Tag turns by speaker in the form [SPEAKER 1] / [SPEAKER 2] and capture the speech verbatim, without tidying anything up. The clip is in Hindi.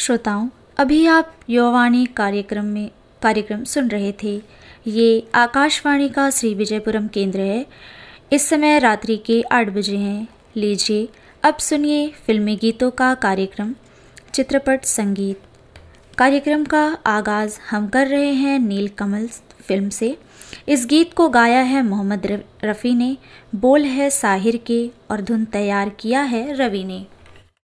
[SPEAKER 1] श्रोताओं, अभी आप युवावाणी कार्यक्रम में कार्यक्रम सुन रहे थे। ये आकाशवाणी का श्री विजयपुरम केंद्र है। इस समय रात्रि के आठ बजे हैं। लीजिए अब सुनिए फिल्मी गीतों का कार्यक्रम चित्रपट संगीत। कार्यक्रम का आगाज़ हम कर रहे हैं नीलकमल फिल्म से। इस गीत को गाया है मोहम्मद रफ़ी ने, बोल है साहिर के और धुन तैयार किया है रवि ने।